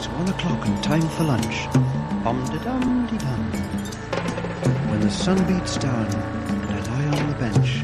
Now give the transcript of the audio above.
It's 1 o'clock and time for lunch. Bum-de-dum-de-dum. When the sun beats down, I lie on the bench